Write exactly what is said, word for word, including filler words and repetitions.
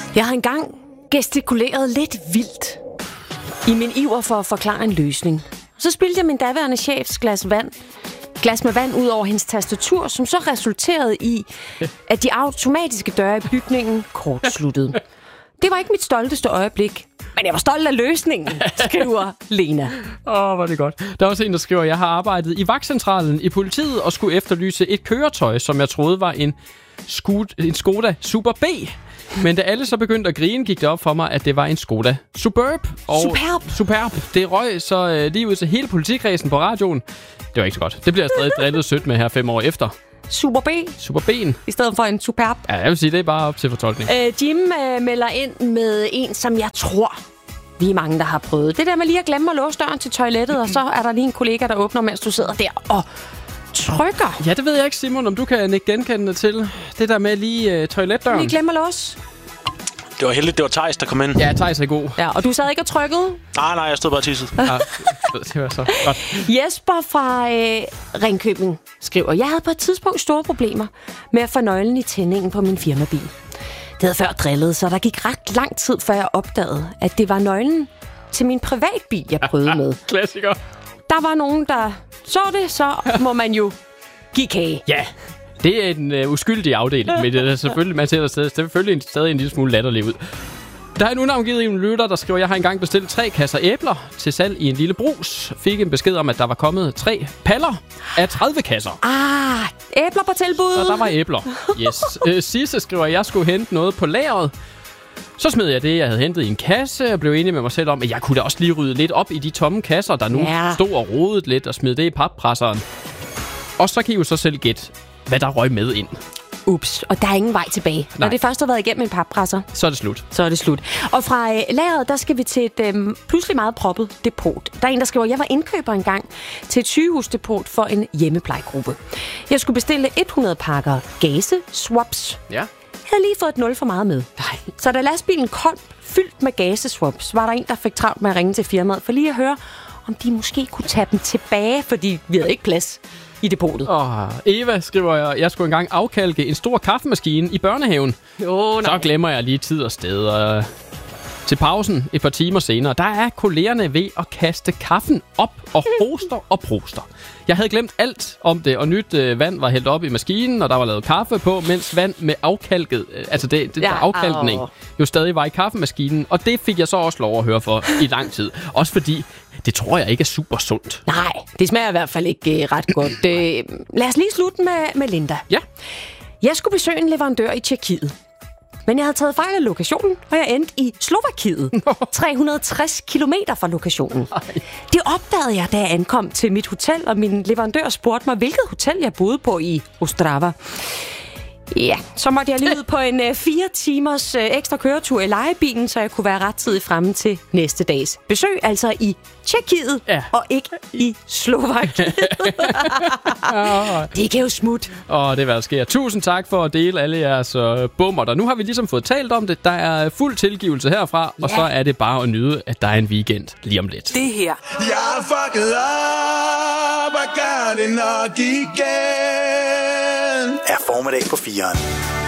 Jeg har engang gestikuleret lidt vildt i min iver for at forklare en løsning. Så spildte jeg min daværende chefs glas vand, glas med vand ud over hendes tastatur, som så resulterede i, at de automatiske døre i bygningen kortsluttede. Det var ikke mit stolteste øjeblik, men jeg var stolt af løsningen, skriver Lena. Åh, oh, hvor er det godt. Der er også en, der skriver, jeg har arbejdet i vagtcentralen i politiet og skulle efterlyse et køretøj, som jeg troede var en, Skud, en Skoda Super B. Men da alle så begyndte at grine, gik det op for mig, at det var en Skoda Superb. Og Superb. Superb. Det røg så øh, lige ud til hele politikredsen på radioen. Det var ikke så godt. Det bliver jeg stadig drillet sødt med her fem år efter. Super B. Super B'en. I stedet for en Superb. Ja, jeg vil sige, det er bare op til fortolkning. Øh, Jim øh, melder ind med en, som jeg tror, vi er mange, der har prøvet. Det der med lige at glemme at låse døren til toilettet, og så er der lige en kollega, der åbner, mens du sidder der og trykker. Ja, det ved jeg ikke, Simon, om du kan ikke genkende til. Det der med lige øh, toiletdøren. Lige glemme at låse. Det var heldigt, det var Theis, der kom ind. Ja, Theis er god. Ja, og du sad ikke og trykkede? Nej, nej, jeg stod bare og tissede. Ja, det var så godt. Jesper fra øh, Ringkøbing skriver, jeg havde på et tidspunkt store problemer med at få nøglen i tændingen på min firmabil. Det havde før drillet, så der gik ret lang tid, før jeg opdagede, at det var nøglen til min privatbil, jeg prøvede med. Klassiker. Der var nogen, der så det, så må man jo give kage. Ja, det er en uh, uskyldig afdeling, men det er selvfølgelig, man ser der stadig, selvfølgelig stadig en lille smule latterlig ud. Der er en unavngivet en lytter, der skriver, jeg har engang bestilt tre kasser æbler til salg i en lille brus. Fik en besked om, at der var kommet tre paller af tredive kasser. Ah, æbler på tilbud. Og der var æbler. Yes. Uh, Sisse skriver, at jeg skulle hente noget på lageret. Så smed jeg det, jeg havde hentet i en kasse, og blev enig med mig selv om, at jeg kunne da også lige rydde lidt op i de tomme kasser, der nu ja. stod og rodede lidt, og smed det i pappresseren. Og så kan I jo så selv gætte, hvad der røg med ind. Ups, og der er ingen vej tilbage. Nej. Når det først har været igennem en pappresser, så er det slut. Så er det slut. Og fra øh, lageret, der skal vi til et øh, pludselig meget proppet depot. Der er en, der skriver, jeg var indkøber engang til et sygehusdepot for en hjemmeplejegruppe. Jeg skulle bestille hundrede pakker gase-swaps. Ja. Jeg havde lige fået et nul for meget med. Nej. Så da lastbilen kom fyldt med gaseswaps, var der en, der fik travlt med at ringe til firmaet for lige at høre, om de måske kunne tage dem tilbage, fordi vi havde ikke plads i depotet. Oh, Eva skriver, jeg, jeg skulle engang afkalke en stor kaffemaskine i børnehaven. Oh, så glemmer jeg lige tid og sted. Og til pausen et par timer senere, der er kollegerne ved at kaste kaffen op og hoster og proster. Jeg havde glemt alt om det, og nyt øh, vand var hældt op i maskinen, og der var lavet kaffe på, mens vand med afkalket, øh, altså det, det ja, der afkalkning, oh. jo stadig var i kaffemaskinen. Og det fik jeg så også lov at høre for i lang tid. Også fordi, det tror jeg ikke er super sundt. Nej, det smager i hvert fald ikke øh, ret godt. Øh, lad os lige slutte med, med Linda. Ja. Jeg skulle besøge en leverandør i Tjekkiet. Men jeg havde taget fejl af lokationen, og jeg endte i Slovakiet. tre hundrede og tres kilometer fra lokationen. Ej. Det opdagede jeg, da jeg ankom til mit hotel, og min leverandør spurgte mig, hvilket hotel jeg boede på i Ostrava. Ja, så måtte jeg lige ud på en uh, fire timers uh, ekstra køretur i lejebilen, så jeg kunne være rettidig fremme til næste dags besøg, altså i Tjekkiet, ja. Og ikke i Slovakiet. Det kan jo smut. Åh, det er hvad der sker. Tusind tak for at dele alle jeres uh, bummer. Der nu har vi ligesom fået talt om det. Der er fuld tilgivelse herfra, ja. Og så er det bare at nyde, at der er en weekend lige om lidt. Det her. Jeg er fucket op og gør det nok igen. Er formiddag på fireren.